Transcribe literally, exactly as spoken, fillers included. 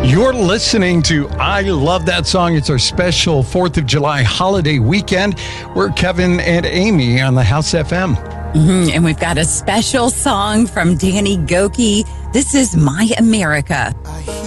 You're listening to I Love That Song. It's our special fourth of July holiday weekend. We're Kevin and Amy on the House F M. Mm-hmm. And we've got a special song from Danny Gokey. This is My America.